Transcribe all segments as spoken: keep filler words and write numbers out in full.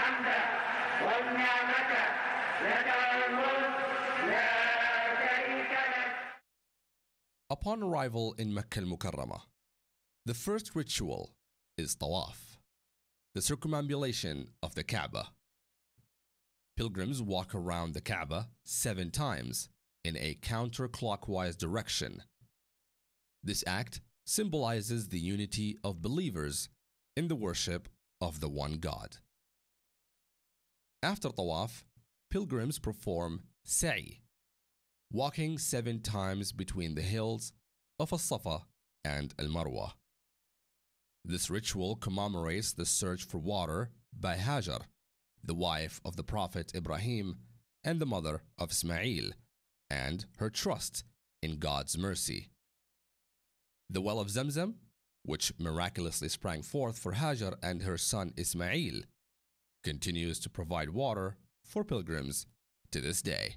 الحمد والنعمة لك والملك لا شريك لك. Upon arrival in Mecca al-Mukarramah, the first ritual is tawaf, the circumambulation of the Kaaba. Pilgrims walk around the Kaaba seven times in a counterclockwise direction. This act symbolizes the unity of believers in the worship of the one God. After tawaf, pilgrims perform sa'i, walking seven times between the hills of As-Safa and Al-Marwa. This ritual commemorates the search for water by Hajar, the wife of the Prophet Ibrahim and the mother of Ismail, and her trust in God's mercy. The well of Zamzam, which miraculously sprang forth for Hajar and her son Ismail, continues to provide water for pilgrims to this day.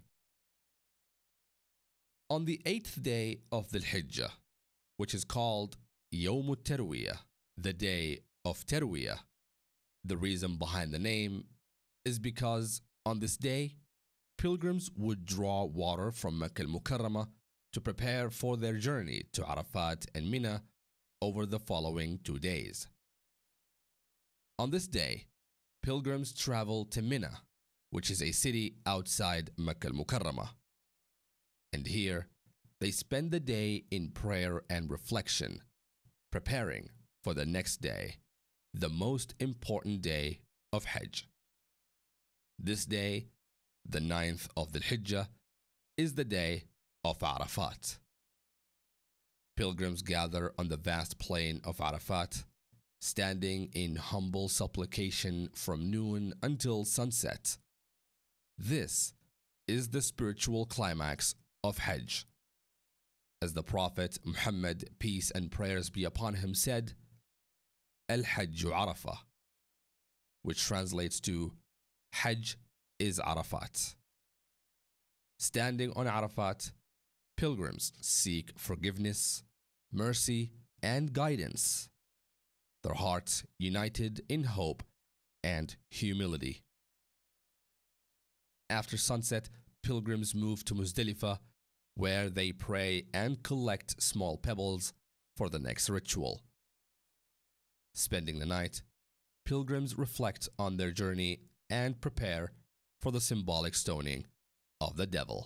On the eighth day of the Hijjah, which is called Yawm al-Tarwiyah, the day of Tarwiyah, the reason behind the name is because on this day, pilgrims would draw water from Mecca al-Mukarramah to prepare for their journey to Arafat and Mina over the following two days. On this day, pilgrims travel to Mina, which is a city outside Mecca al-Mukarramah. And here, they spend the day in prayer and reflection, preparing for the next day, the most important day of Hajj. This day, the ninth of the Hijjah, is the day of Arafat. Pilgrims gather on the vast plain of Arafat, standing in humble supplication from noon until sunset. This is the spiritual climax of Hajj. As the Prophet Muhammad, peace and prayers be upon him, said, Al-Hajj Arafah, which translates to Hajj is Arafat. Standing on Arafat, pilgrims seek forgiveness, mercy, and guidance, their hearts united in hope and humility. After sunset, pilgrims move to Muzdalifah, where they pray and collect small pebbles for the next ritual. Spending the night, pilgrims reflect on their journey and prepare for the symbolic stoning of the devil.